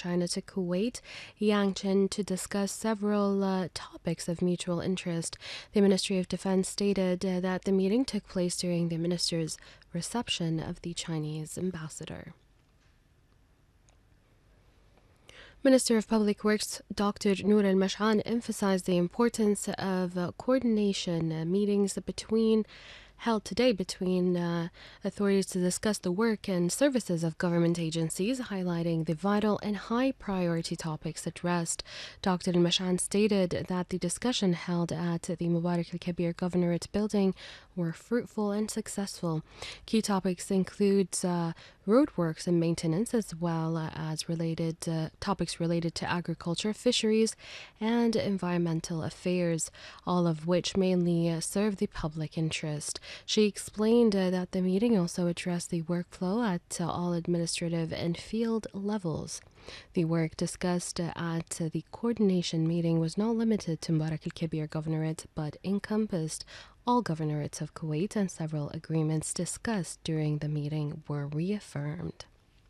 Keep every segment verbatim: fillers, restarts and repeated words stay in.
China to Kuwait, Yangcheng, to discuss several uh, topics of mutual interest. The Ministry of Defense stated uh, that the meeting took place during the minister's reception of the Chinese ambassador. Minister of Public Works Doctor Noor Al-Mash'an emphasized the importance of uh, coordination uh, meetings between held today between uh, authorities to discuss the work and services of government agencies, highlighting the vital and high priority topics addressed. Doctor Al-Mash'an stated that the discussion held at the Mubarak Al-Kabir Governorate building were fruitful and successful. Key topics include uh, roadworks and maintenance, as well as related uh, topics related to agriculture, fisheries, and environmental affairs, all of which mainly uh, serve the public interest. She explained uh, that the meeting also addressed the workflow at uh, all administrative and field levels. The work discussed uh, at uh, the coordination meeting was not limited to Mubarak Al-Kabir Governorate, but encompassed all governorates of Kuwait, and several agreements discussed during the meeting were reaffirmed.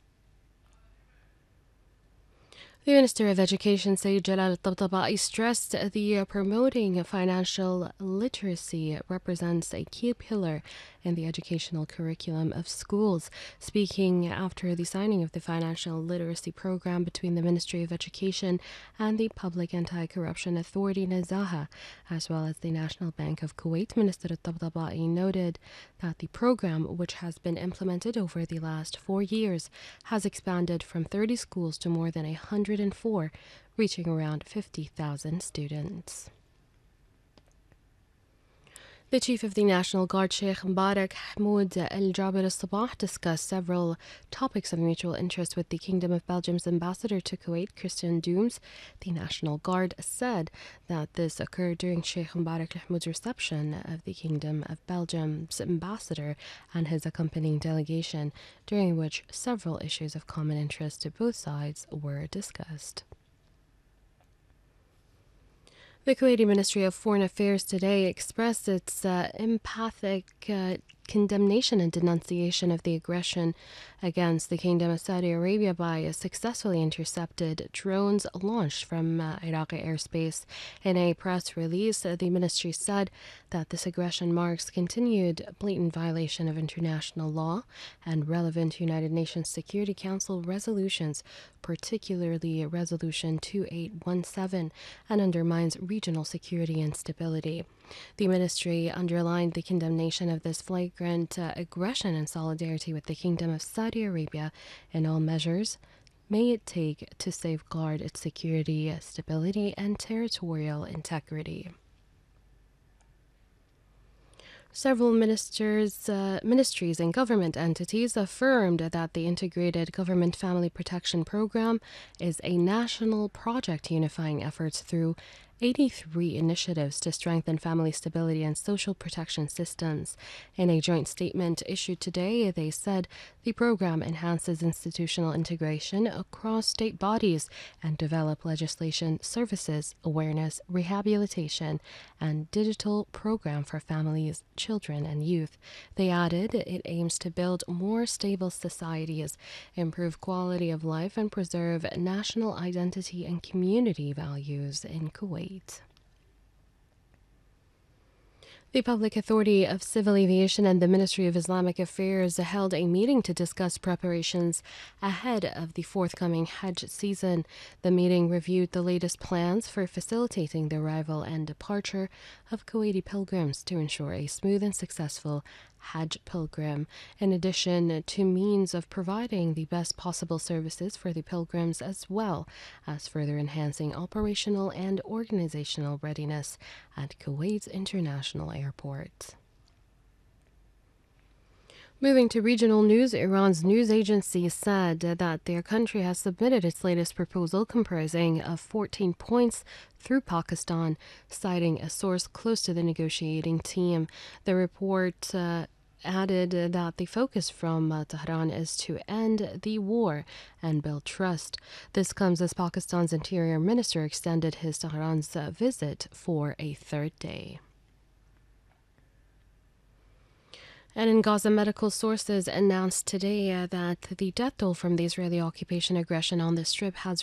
The Minister of Education, Sayyid Jalal Al-Tabtabai, stressed the uh, promoting financial literacy represents a key pillar in the educational curriculum of schools. Speaking after the signing of the financial literacy program between the Ministry of Education and the Public Anti-Corruption Authority, Nazaha, as well as the National Bank of Kuwait, Minister Al-Tabtabai noted that the program, which has been implemented over the last four years, has expanded from thirty schools to more than one hundred four, reaching around fifty thousand students. The Chief of the National Guard, Sheikh Mubarak Hamoud Al-Jaber Al-Sabah, discussed several topics of mutual interest with the Kingdom of Belgium's ambassador to Kuwait, Christian Dooms. The National Guard said that this occurred during Sheikh Mubarak Hamoud's reception of the Kingdom of Belgium's ambassador and his accompanying delegation, during which several issues of common interest to both sides were discussed. The Kuwaiti Ministry of Foreign Affairs today expressed its uh, emphatic uh, condemnation and denunciation of the aggression against the Kingdom of Saudi Arabia by successfully intercepted drones launched from uh, Iraqi airspace. In a press release, uh, the ministry said that this aggression marks continued blatant violation of international law and relevant United Nations Security Council resolutions, particularly Resolution two eight one seven, and undermines regional security and stability. The ministry underlined the condemnation of this flagrant uh, aggression and solidarity with the Kingdom of Saudi Arabia in all measures may it take to safeguard its security, stability, and territorial integrity. Several ministers, uh, ministries and government entities affirmed that the Integrated Government Family Protection Program is a national project unifying efforts through eighty-three initiatives to strengthen family stability and social protection systems. In a joint statement issued today, they said the program enhances institutional integration across state bodies and develop legislation, services, awareness, rehabilitation, and digital program for families, children, and youth. They added it aims to build more stable societies, improve quality of life, and preserve national identity and community values in Kuwait. The Public Authority of Civil Aviation and the Ministry of Islamic Affairs held a meeting to discuss preparations ahead of the forthcoming Hajj season. The meeting reviewed the latest plans for facilitating the arrival and departure of Kuwaiti pilgrims to ensure a smooth and successful Hajj pilgrim, in addition to means of providing the best possible services for the pilgrims, as well as further enhancing operational and organizational readiness at Kuwait's international airport. Moving to regional news, Iran's news agency said that their country has submitted its latest proposal comprising of fourteen points through Pakistan, citing a source close to the negotiating team. The report uh, added that the focus from uh, Tehran is to end the war and build trust. This comes as Pakistan's interior minister extended his Tehran's uh, visit for a third day. And in Gaza, medical sources announced today uh, that the death toll from the Israeli occupation aggression on the Strip has